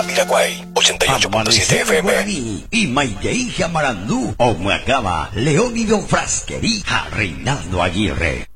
Jamiroquai, 88.7 FM. Y Maitei Jamarandú, Omacaba, Leónido Frasquerí, a Reinaldo Aguirre.